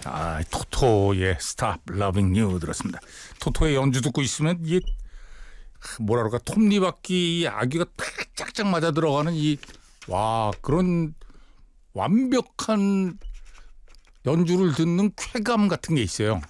토토의 Stop Loving You 들었습니다. 토토의 연주 듣고 있으면 이게 뭐라 그럴까, 톱니바퀴 아기가 짝짝 맞아 들어가는 그런 완벽한 연주를 듣는 쾌감 같은 게 있어요.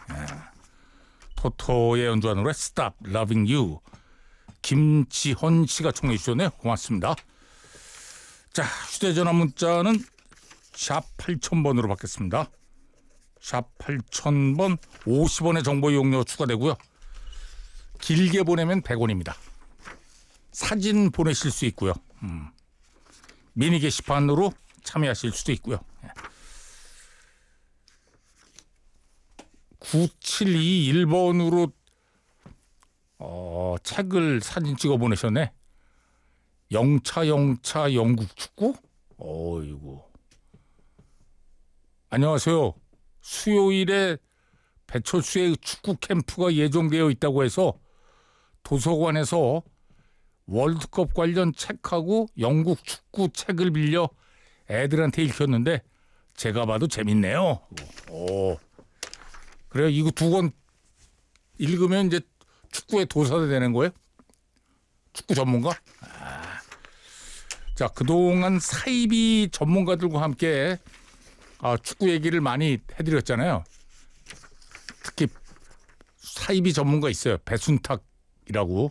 토토의 연주하는 노래 Stop Loving You. 김지헌 씨가 청해 주셨네요. 고맙습니다. 자, 휴대전화 문자는 샵 8000번으로 받겠습니다. 샵 8000번 50원의 정보 이용료 추가되고요. 길게 보내면 100원입니다. 사진 보내실 수 있고요. 미니 게시판으로 참여하실 수도 있고요. 9721번으로 책을 사진 찍어 보내셨네. 영차 영국 축구? 어이구. 안녕하세요. 수요일에 배철수의 축구 캠프가 예정되어 있다고 해서 도서관에서 월드컵 관련 책하고 영국 축구 책을 빌려 애들한테 읽혔는데 제가 봐도 재밌네요. 그래요. 이거 2권 읽으면 이제 축구의 도사가 되는 거예요? 축구 전문가? 자, 그동안 사이비 전문가들과 함께 축구 얘기를 많이 해드렸잖아요. 특히 사이비 전문가 있어요. 배순탁이라고.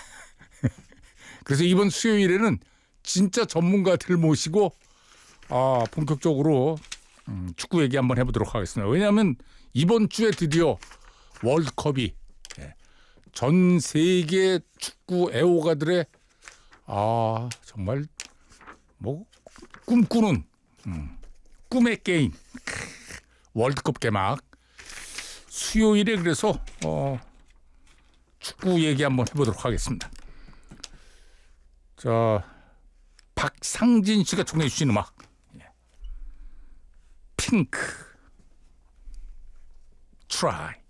그래서 이번 수요일에는 진짜 전문가들 모시고 본격적으로 축구 얘기 한번 해보도록 하겠습니다. 왜냐하면 이번 주에 드디어 월드컵이 전 세계 축구 애호가들의 정말 꿈꾸는 꿈의 게임 월드컵 개막 수요일에 그래서 축구 얘기 한번 해보도록 하겠습니다. 자, 박상진 씨가 청해 주신 음악 핑크 Try.